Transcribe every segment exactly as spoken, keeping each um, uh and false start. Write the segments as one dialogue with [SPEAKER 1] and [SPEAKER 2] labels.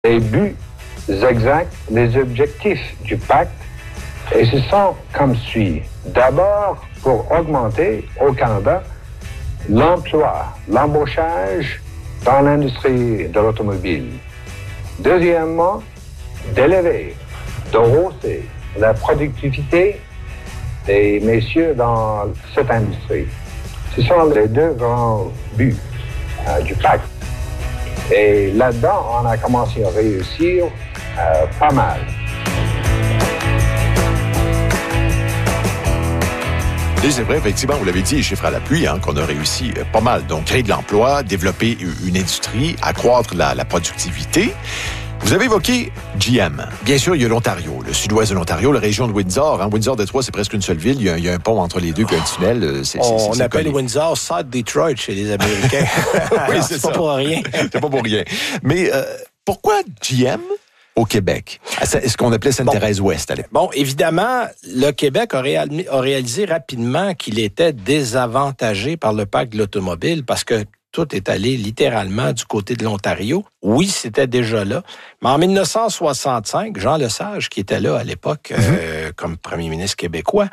[SPEAKER 1] les buts exacts, les objectifs du pacte, et ce sont comme suit. D'abord, pour augmenter au Canada l'emploi, l'embauchage dans l'industrie de l'automobile. Deuxièmement, d'élever, de hausser la productivité des messieurs dans cette industrie. Ce sont les deux grands buts euh, du pacte. Et là-dedans, on a commencé à réussir euh, pas mal.
[SPEAKER 2] Et c'est vrai, effectivement, vous l'avez dit, les chiffres à l'appui, hein, qu'on a réussi euh, pas mal. Donc, créer de l'emploi, développer une industrie, accroître la, la productivité. Vous avez évoqué G M. Bien sûr, il y a l'Ontario, le sud-ouest de l'Ontario, la région de Windsor. Hein. Windsor-Détroit, c'est presque une seule ville. Il y a, il y a un pont entre les deux, puis un tunnel. C'est,
[SPEAKER 3] on
[SPEAKER 2] c'est, c'est,
[SPEAKER 3] on appelle
[SPEAKER 2] connu.
[SPEAKER 3] Windsor South Detroit chez les Américains.
[SPEAKER 2] Oui, c'est,
[SPEAKER 3] c'est
[SPEAKER 2] ça.
[SPEAKER 3] pas pour rien.
[SPEAKER 2] C'est pas pour rien. Mais euh, pourquoi G M au Québec? Est-ce qu'on appelait Sainte-Thérèse-Ouest à l'époque?
[SPEAKER 3] Bon, évidemment, le Québec a, réal- a réalisé rapidement qu'il était désavantagé par le pacte de l'automobile parce que tout est allé littéralement du côté de l'Ontario. Oui, c'était déjà là. Mais en dix-neuf cent soixante-cinq, Jean Lesage, qui était là à l'époque mm-hmm. euh, comme premier ministre québécois,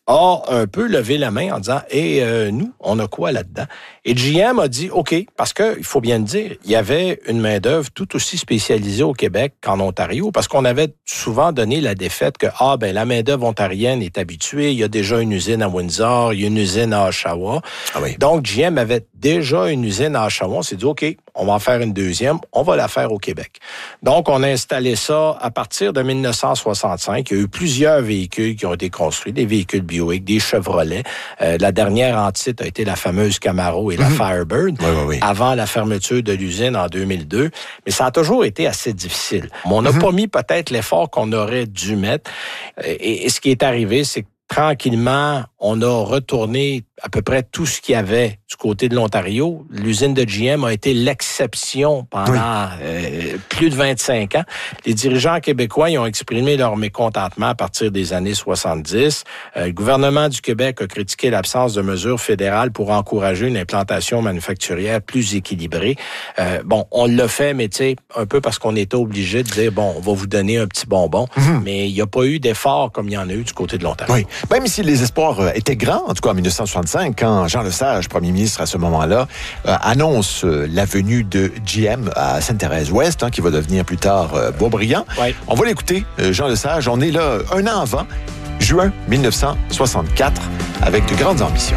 [SPEAKER 3] a un peu levé la main en disant « Et euh, nous, on a quoi là-dedans? » Et G M a dit « OK », parce qu'il faut bien le dire, il y avait une main-d'œuvre tout aussi spécialisée au Québec qu'en Ontario, parce qu'on avait souvent donné la défaite que ah ben la main-d'œuvre ontarienne est habituée, il y a déjà une usine à Windsor, il y a une usine à Oshawa. Ah oui. Donc G M avait déjà une usine à Oshawa. On s'est dit « OK, on va en faire une deuxième, on va la faire au Québec. » Donc on a installé ça à partir de dix-neuf cent soixante-cinq. Il y a eu plusieurs véhicules qui ont été construits, des véhicules Buick, des Chevrolet. Euh, la dernière en titre a été la fameuse Camaro et la mm-hmm. Firebird, oui, oui, oui. avant la fermeture de l'usine en deux mille deux. Mais ça a toujours été assez difficile. On n'a mm-hmm. pas mis peut-être l'effort qu'on aurait dû mettre. Et, et ce qui est arrivé, c'est que tranquillement, on a retourné à peu près tout ce qu'il y avait du côté de l'Ontario. L'usine de G M a été l'exception pendant oui. euh, plus de vingt-cinq ans. Les dirigeants québécois ils ont exprimé leur mécontentement à partir des années soixante-dix. Euh, le gouvernement du Québec a critiqué l'absence de mesures fédérales pour encourager une implantation manufacturière plus équilibrée. Euh, bon, on l'a fait, mais tu sais, un peu parce qu'on était obligé de dire, bon, on va vous donner un petit bonbon, mm-hmm. mais il n'y a pas eu d'effort comme il y en a eu du côté de l'Ontario.
[SPEAKER 2] Oui. Même si les espoirs étaient grands, en tout cas en dix-neuf cent soixante-cinq, quand Jean Lesage, premier ministre à ce moment-là, euh, annonce euh, la venue de G M à Sainte-Thérèse-Ouest, hein, qui va devenir plus tard euh, Boisbriand. Oui. On va l'écouter, euh, Jean Lesage. On est là un an avant, juin dix-neuf cent soixante-quatre, avec de grandes ambitions.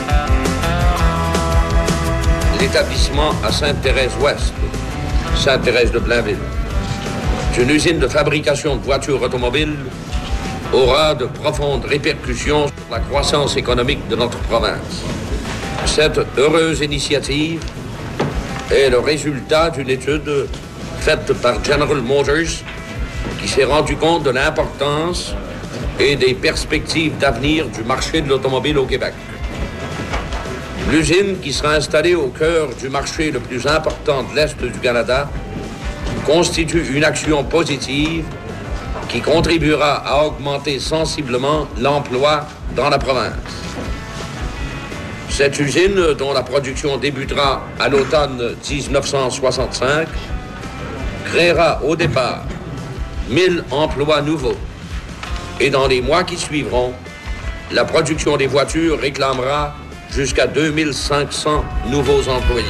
[SPEAKER 4] L'établissement à Sainte-Thérèse-Ouest, Sainte-Thérèse de Blainville, une usine de fabrication de voitures automobiles aura de profondes répercussions sur la croissance économique de notre province. Cette heureuse initiative est le résultat d'une étude faite par General Motors qui s'est rendu compte de l'importance et des perspectives d'avenir du marché de l'automobile au Québec. L'usine qui sera installée au cœur du marché le plus important de l'Est du Canada constitue une action positive qui contribuera à augmenter sensiblement l'emploi dans la province. Cette usine, dont la production débutera à l'automne dix-neuf cent soixante-cinq, créera au départ mille emplois nouveaux. Et dans les mois qui suivront, la production des voitures réclamera jusqu'à deux mille cinq cents nouveaux employés.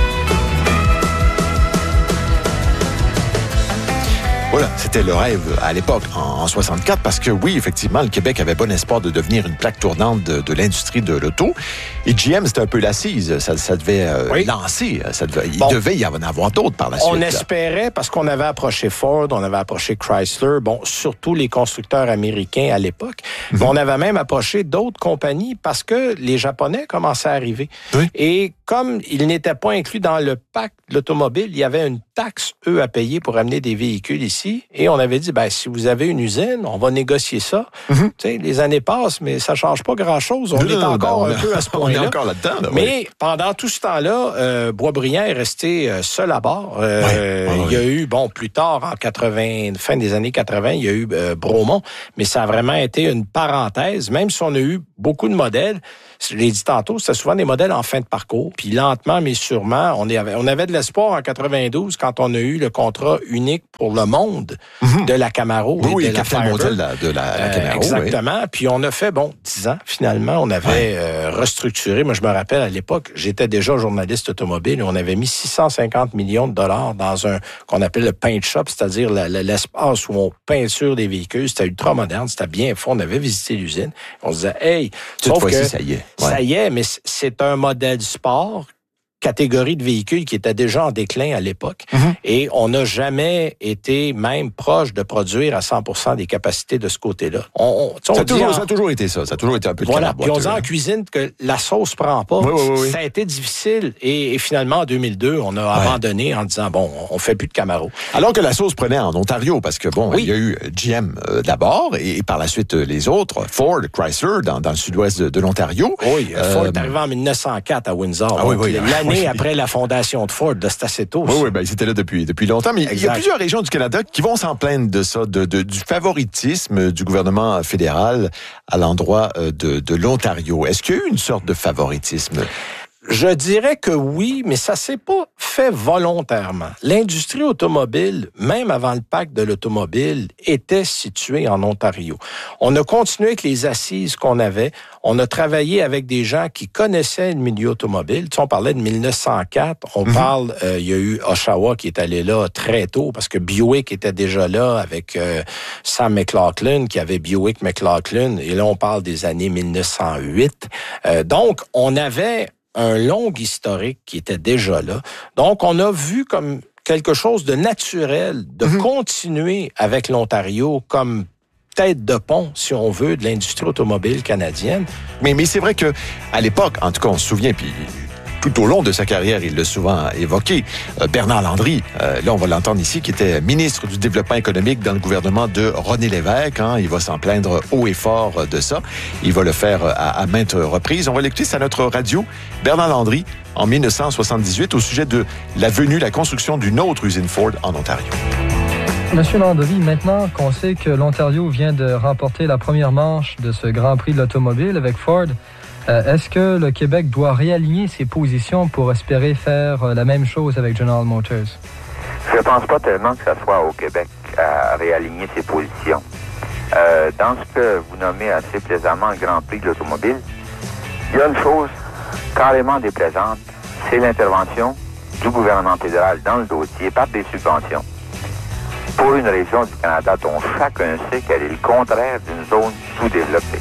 [SPEAKER 2] Voilà, c'était le rêve à l'époque, en soixante-quatre, parce que oui, effectivement, le Québec avait bon espoir de devenir une plaque tournante de, de l'industrie de l'auto. Et G M, c'était un peu l'assise. Ça, ça devait euh, oui. lancer. Ça devait, il bon. devait y en avoir d'autres par la suite.
[SPEAKER 3] On
[SPEAKER 2] là.
[SPEAKER 3] espérait, parce qu'on avait approché Ford, on avait approché Chrysler, bon, surtout les constructeurs américains à l'époque. Mm-hmm. On avait même approché d'autres compagnies parce que les Japonais commençaient à arriver. Oui. Et comme ils n'étaient pas inclus dans le pacte de l'automobile, il y avait une taxe, eux, à payer pour amener des véhicules ici. Et on avait dit, ben si vous avez une usine, on va négocier ça. Mm-hmm. Tu sais, les années passent, mais ça change pas grand-chose. On non, est encore ben, on a, un peu à ce point-là.
[SPEAKER 2] On est encore là-dedans. Là,
[SPEAKER 3] mais
[SPEAKER 2] oui.
[SPEAKER 3] pendant tout ce temps-là, euh, Boisbriand est resté seul à bord. Euh, oui. oui, il y a eu, bon, plus tard, en quatre-vingts, fin des années quatre-vingts, il y a eu euh, Bromont, mais ça a vraiment été une parenthèse. Même si on a eu beaucoup de modèles, je l'ai dit tantôt, c'était souvent des modèles en fin de parcours. Puis lentement, mais sûrement, on avait, on avait de l'espoir en quatre-vingt-douze quand on a eu le contrat unique pour le monde mm-hmm. de la Camaro
[SPEAKER 2] oui,
[SPEAKER 3] et
[SPEAKER 2] oui,
[SPEAKER 3] de la Firebird.
[SPEAKER 2] De la, de la, la Camaro.
[SPEAKER 3] Euh, exactement. Oui. Puis on a fait, bon, dix ans, finalement. On avait ouais. euh, restructuré. Moi, je me rappelle, à l'époque, j'étais déjà journaliste automobile et on avait mis six cent cinquante millions de dollars dans un qu'on appelle le paint shop, c'est-à-dire la, la, l'espace où on peinture des véhicules. C'était ultra moderne, c'était bien fait. On avait visité l'usine. On se disait, hey,
[SPEAKER 2] sauf que ça y est.
[SPEAKER 3] Ouais. Ça y est, mais c'est un modèle sport, catégorie de véhicules qui était déjà en déclin à l'époque. Mm-hmm. Et on n'a jamais été même proche de produire à cent pour cent des capacités de ce côté-là. On, on,
[SPEAKER 2] ça,
[SPEAKER 3] on
[SPEAKER 2] a toujours,
[SPEAKER 3] en...
[SPEAKER 2] ça a toujours été ça. Ça a toujours été un peu de
[SPEAKER 3] Voilà. Puis on dit en cuisine que la sauce prend pas.
[SPEAKER 2] Oui, oui, oui.
[SPEAKER 3] Ça a été difficile. Et, et finalement, en deux mille deux, on a ouais. abandonné en disant, bon, on fait plus de Camaro.
[SPEAKER 2] Alors que la sauce prenait en Ontario, parce que, bon,
[SPEAKER 3] oui.
[SPEAKER 2] il y a eu G M euh, d'abord, et, et par la suite euh, les autres, Ford, Chrysler, dans, dans le sud-ouest de, de l'Ontario.
[SPEAKER 3] Oui, euh, Ford est arrivé en mille neuf cent quatre à Windsor.
[SPEAKER 2] Ah, oui, oui,
[SPEAKER 3] l'année
[SPEAKER 2] oui.
[SPEAKER 3] après la fondation de Ford, de c'est assez tôt.
[SPEAKER 2] Oui, oui, ben, ils étaient là depuis, depuis longtemps. Mais exact. Il y a plusieurs régions du Canada qui vont s'en plaindre de ça, de, de, du favoritisme du gouvernement fédéral à l'endroit de, de l'Ontario. Est-ce qu'il y a eu une sorte de favoritisme?
[SPEAKER 3] Je dirais que oui, mais ça s'est pas fait volontairement. L'industrie automobile, même avant le pacte de l'automobile, était située en Ontario. On a continué avec les assises qu'on avait. On a travaillé avec des gens qui connaissaient le milieu automobile. Tu sais, on parlait de mille neuf cent quatre. On mm-hmm. parle, euh, il y a eu Oshawa qui est allé là très tôt parce que Buick était déjà là avec euh, Sam McLaughlin qui avait Buick McLaughlin. Et là, on parle des années mille neuf cent huit. Euh, donc, on avait un long historique qui était déjà là. Donc, on a vu comme quelque chose de naturel de mm-hmm. continuer avec l'Ontario comme tête de pont, si on veut, de l'industrie automobile canadienne.
[SPEAKER 2] Mais, mais c'est vrai que à l'époque, en tout cas, on se souvient, puis tout au long de sa carrière, il l'a souvent évoqué, euh, Bernard Landry, euh, là on va l'entendre ici, qui était ministre du Développement économique dans le gouvernement de René Lévesque. Hein, il va s'en plaindre haut et fort de ça. Il va le faire à, à maintes reprises. On va l'écouter, c'est à notre radio. Bernard Landry, en mille neuf cent soixante-dix-huit, au sujet de la venue, la construction d'une autre usine Ford en Ontario.
[SPEAKER 5] Monsieur Landry, maintenant qu'on sait que l'Ontario vient de remporter la première manche de ce Grand Prix de l'automobile avec Ford, Euh, est-ce que le Québec doit réaligner ses positions pour espérer faire euh, la même chose avec General Motors?
[SPEAKER 6] Je ne pense pas tellement que ce soit au Québec à réaligner ses positions. Euh, dans ce que vous nommez assez plaisamment le Grand Prix de l'automobile, il y a une chose carrément déplaisante, c'est l'intervention du gouvernement fédéral dans le dossier par des subventions pour une région du Canada dont chacun sait qu'elle est le contraire d'une zone sous-développée.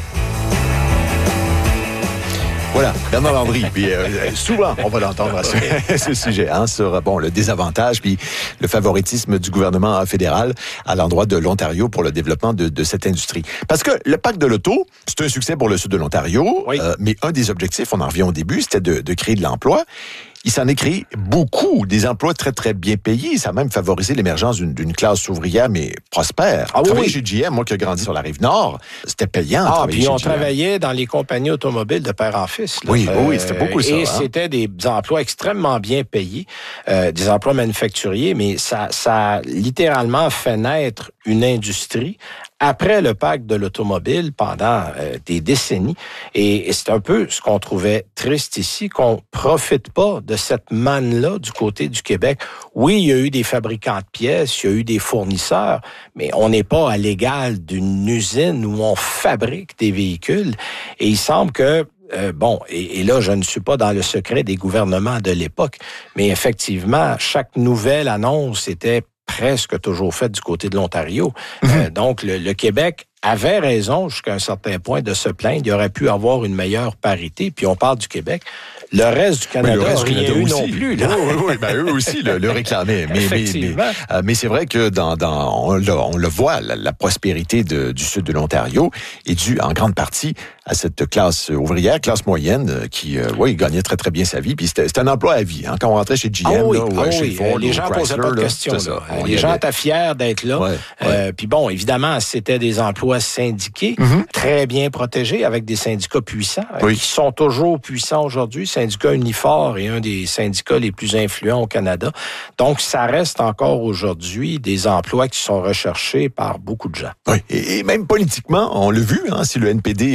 [SPEAKER 2] Voilà, Bernard Landry. Puis euh, souvent, on va l'entendre à ce, ce sujet, hein, sur bon le désavantage puis le favoritisme du gouvernement fédéral à l'endroit de l'Ontario pour le développement de, de cette industrie. Parce que le pacte de l'auto, c'est un succès pour le sud de l'Ontario, oui. euh, mais un des objectifs, on en revient au début, c'était de, de créer de l'emploi. Il s'en est créé beaucoup, des emplois très, très bien payés. Ça a même favorisé l'émergence d'une, d'une classe ouvrière, mais prospère.
[SPEAKER 3] Ah,
[SPEAKER 2] travailler
[SPEAKER 3] oui.
[SPEAKER 2] chez G M, moi qui ai grandi sur la Rive-Nord, c'était payant.
[SPEAKER 3] Ah, puis on
[SPEAKER 2] chez G M.
[SPEAKER 3] travaillait dans les compagnies automobiles de père en fils. Là.
[SPEAKER 2] Oui,
[SPEAKER 3] euh,
[SPEAKER 2] oui, c'était beaucoup ça.
[SPEAKER 3] Et
[SPEAKER 2] hein?
[SPEAKER 3] c'était des emplois extrêmement bien payés, euh, des emplois manufacturiers, mais ça, ça a littéralement fait naître une industrie après le pacte de l'automobile pendant euh, des décennies. Et, et c'est un peu ce qu'on trouvait triste ici, qu'on profite pas de cette manne-là du côté du Québec. Oui, il y a eu des fabricants de pièces, il y a eu des fournisseurs, mais on n'est pas à l'égal d'une usine où on fabrique des véhicules. Et il semble que Euh, bon, et, et là, je ne suis pas dans le secret des gouvernements de l'époque, mais effectivement, chaque nouvelle annonce était presque toujours faite du côté de l'Ontario. Mm-hmm. Euh, donc, le, le Québec avait raison jusqu'à un certain point de se plaindre. Il aurait pu avoir une meilleure parité. Puis on parle du Québec. Le reste du Canada n'a oui, rien eu aussi. non plus. Là.
[SPEAKER 2] Oui, oui, oui. Ben, eux aussi le, le réclamaient. Mais,
[SPEAKER 3] Effectivement.
[SPEAKER 2] Mais, mais, euh, mais c'est vrai que dans, dans on, le, on le voit, la, la prospérité de, du sud de l'Ontario est due en grande partie à cette classe ouvrière, classe moyenne, qui, euh, oui, gagnait très, très bien sa vie. Puis c'était, c'était un emploi à vie. Hein, quand on rentrait chez G M,
[SPEAKER 3] ah oui,
[SPEAKER 2] là, ou
[SPEAKER 3] ah
[SPEAKER 2] chez
[SPEAKER 3] oui.
[SPEAKER 2] Ford,
[SPEAKER 3] les gens ne posaient pas de questions. Là. Là. Les gens étaient fiers d'être là. Ouais, ouais. Euh, puis bon, évidemment, c'était des emplois syndiqués, mm-hmm. très bien protégés, avec des syndicats puissants, oui. qui sont toujours puissants aujourd'hui. Syndicat Unifor est un des syndicats les plus influents au Canada. Donc, ça reste encore aujourd'hui des emplois qui sont recherchés par beaucoup de gens.
[SPEAKER 2] Oui, et, et même politiquement, on l'a vu, hein, si le N P D a été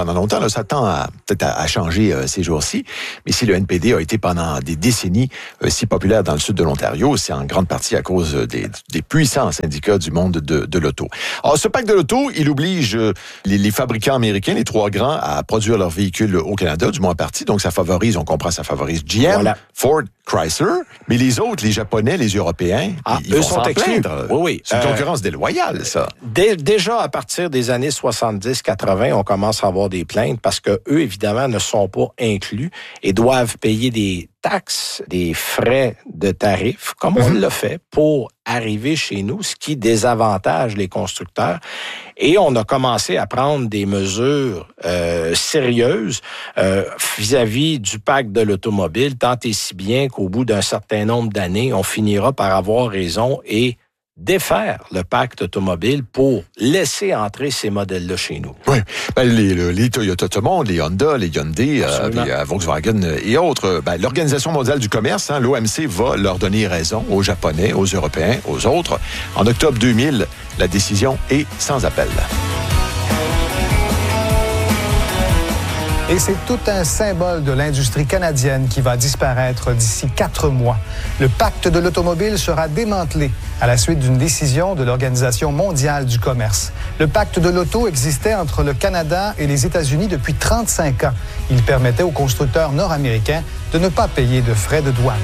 [SPEAKER 2] pendant longtemps. Là, ça tend à, peut-être à, à changer euh, ces jours-ci. Mais si le N P D a été pendant des décennies euh, si populaire dans le sud de l'Ontario, c'est en grande partie à cause des, des puissants syndicats du monde de, de l'auto. Alors, ce pacte de l'auto, il oblige euh, les, les fabricants américains, les trois grands, à produire leurs véhicules au Canada, du moins en partie. Donc, ça favorise, on comprend, ça favorise G M, voilà. Ford, Chrysler. Mais les autres, les Japonais, les Européens,
[SPEAKER 3] ah,
[SPEAKER 2] ils
[SPEAKER 3] eux
[SPEAKER 2] vont
[SPEAKER 3] sont
[SPEAKER 2] s'en
[SPEAKER 3] exclus.
[SPEAKER 2] plaindre.
[SPEAKER 3] Oui, oui.
[SPEAKER 2] C'est une
[SPEAKER 3] euh,
[SPEAKER 2] concurrence déloyale, ça.
[SPEAKER 3] Dès, déjà, à partir des années soixante-dix quatre-vingt, on commence à avoir des plaintes parce que eux, évidemment, ne sont pas inclus et doivent payer des taxes, des frais de tarifs, comme on mm-hmm. l'a fait, pour arriver chez nous, ce qui désavantage les constructeurs. Et on a commencé à prendre des mesures euh, sérieuses euh, vis-à-vis du pacte de l'automobile, tant et si bien qu'au bout d'un certain nombre d'années, on finira par avoir raison et défaire le pacte automobile pour laisser entrer ces modèles-là chez nous.
[SPEAKER 2] Oui. Ben, les, les, les Toyota Automobile, les Honda, les Hyundai, euh, les, euh, Volkswagen et autres, ben, l'Organisation mondiale du commerce, hein, l'O M C, va leur donner raison aux Japonais, aux Européens, aux autres. En octobre deux mille, la décision est sans appel.
[SPEAKER 7] Et c'est tout un symbole de l'industrie canadienne qui va disparaître d'ici quatre mois. Le pacte de l'automobile sera démantelé à la suite d'une décision de l'Organisation mondiale du commerce. Le pacte de l'auto existait entre le Canada et les États-Unis depuis trente-cinq ans. Il permettait aux constructeurs nord-américains de ne pas payer de frais de douane.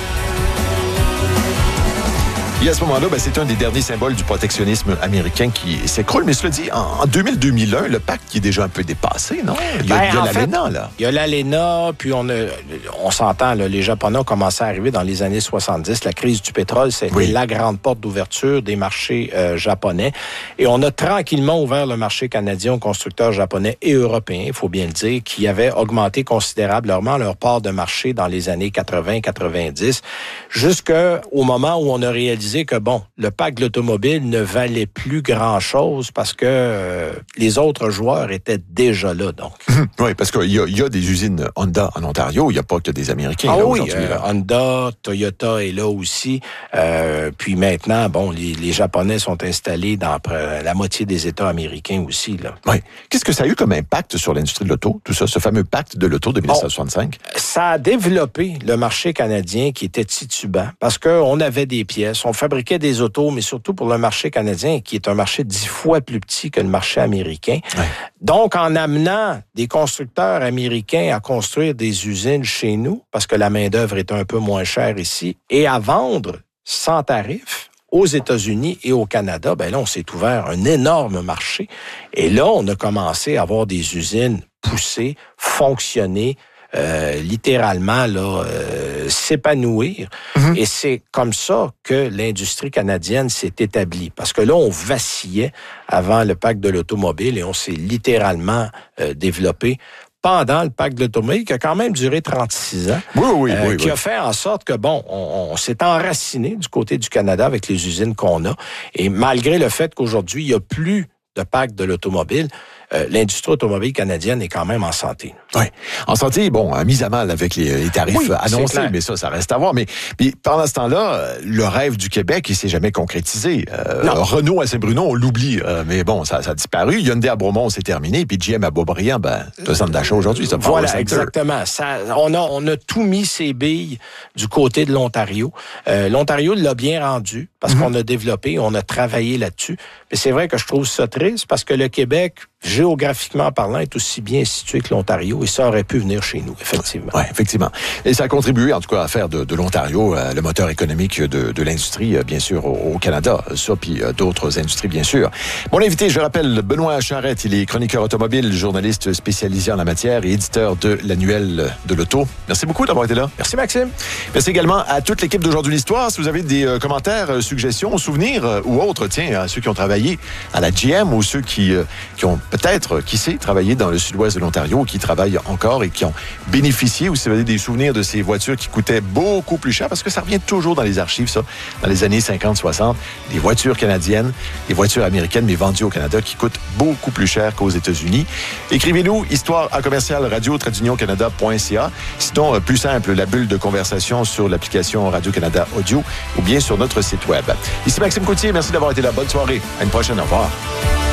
[SPEAKER 2] Et à ce moment-là, ben, c'est un des derniers symboles du protectionnisme américain qui s'écroule. Mais cela dit, en deux mille deux mille un, le pacte qui est déjà un peu dépassé, non? Il y a,
[SPEAKER 3] ben,
[SPEAKER 2] il y a
[SPEAKER 3] l'A L E N A,
[SPEAKER 2] là.
[SPEAKER 3] Il y a l'A L E N A, puis on, a, on s'entend, là, les Japonais ont commencé à arriver dans les années soixante-dix. La crise du pétrole, c'était oui. la grande porte d'ouverture des marchés euh, japonais. Et on a tranquillement ouvert le marché canadien aux constructeurs japonais et européens, il faut bien le dire, qui avaient augmenté considérablement leur part de marché dans les années quatre-vingts quatre-vingt-dix, jusqu'au moment où on a réalisé que, bon, le pacte de l'automobile ne valait plus grand-chose parce que euh, les autres joueurs étaient déjà là, donc.
[SPEAKER 2] Oui, parce qu'il y, y a des usines Honda en Ontario, il n'y a pas que des Américains
[SPEAKER 3] ah
[SPEAKER 2] là,
[SPEAKER 3] oui,
[SPEAKER 2] aujourd'hui.
[SPEAKER 3] Euh, Honda, Toyota est là aussi. Euh, puis maintenant, bon, les, les Japonais sont installés dans la moitié des États américains aussi, là.
[SPEAKER 2] Oui. Qu'est-ce que ça a eu comme impact sur l'industrie de l'auto, tout ça, ce fameux pacte de l'auto de dix-neuf cent soixante-cinq?
[SPEAKER 3] Bon, ça a développé le marché canadien qui était titubant parce qu'on avait des pièces, on fabriquait des autos, mais surtout pour le marché canadien, qui est un marché dix fois plus petit que le marché américain. Ouais. Donc, en amenant des constructeurs américains à construire des usines chez nous, parce que la main-d'œuvre est un peu moins chère ici, et à vendre sans tarif aux États-Unis et au Canada, ben là, on s'est ouvert un énorme marché. Et là, on a commencé à avoir des usines poussées, fonctionner, Euh, littéralement là euh, s'épanouir. Mm-hmm. Et c'est comme ça que l'industrie canadienne s'est établie. Parce que là, on vacillait avant le pacte de l'automobile et on s'est littéralement euh, développé pendant le pacte de l'automobile qui a quand même duré trente-six ans.
[SPEAKER 2] Oui, oui,
[SPEAKER 3] euh,
[SPEAKER 2] oui.
[SPEAKER 3] Qui
[SPEAKER 2] oui.
[SPEAKER 3] a fait en sorte que, bon, on, on s'est enraciné du côté du Canada avec les usines qu'on a. Et malgré le fait qu'aujourd'hui, il n'y a plus de pacte de l'automobile, euh, l'industrie automobile canadienne est quand même en santé.
[SPEAKER 2] Oui. En santé, bon, mise à mal avec les, les tarifs oui, annoncés, mais ça, ça reste à voir. Mais puis, pendant ce temps-là, le rêve du Québec, il s'est jamais concrétisé. Euh, Renault à Saint-Bruno, on l'oublie. Euh, mais bon, ça, ça a disparu. Hyundai à Bromont, c'est terminé. Puis G M à Beaubriand, ben, c'est un centre d'achat aujourd'hui. Ça
[SPEAKER 3] voilà, exactement. Ça, on, a, on a tout mis ses billes du côté de l'Ontario. Euh, L'Ontario l'a bien rendu parce mm-hmm. qu'on a développé, on a travaillé là-dessus. Mais c'est vrai que je trouve ça triste parce que le Québec, géographiquement parlant, est aussi bien situé que l'Ontario et ça aurait pu venir chez nous, effectivement.
[SPEAKER 2] Oui, effectivement. Et ça a contribué, en tout cas, à faire de, de l'Ontario euh, le moteur économique de, de l'industrie, euh, bien sûr, au, au Canada. Ça, puis euh, d'autres industries, bien sûr. Mon invité, je rappelle, Benoît Charette. Il est chroniqueur automobile, journaliste spécialisé en la matière et éditeur de l'annuel de l'auto. Merci beaucoup d'avoir été là.
[SPEAKER 3] Merci, Maxime.
[SPEAKER 2] Merci également à toute l'équipe d'Aujourd'hui l'Histoire. Si vous avez des euh, commentaires, euh, suggestions, souvenirs euh, ou autres, tiens, à ceux qui ont travaillé à la G M ou ceux qui, euh, qui ont peut-être, qui sait, travaillé dans le sud-ouest de l'Ontario ou qui travaillent encore et qui ont bénéficié, ou si vous avez des souvenirs de ces voitures qui coûtaient beaucoup plus cher, parce que ça revient toujours dans les archives, ça, dans les années cinquante soixante, des voitures canadiennes, des voitures américaines, mais vendues au Canada, qui coûtent beaucoup plus cher qu'aux États-Unis. Écrivez-nous, histoire à commercial radio trait d'union canada point c a. Sinon, plus simple, la bulle de conversation sur l'application Radio-Canada Audio ou bien sur notre site web. Ici Maxime Coutier, merci d'avoir été là. Bonne soirée. À une prochaine. Au revoir.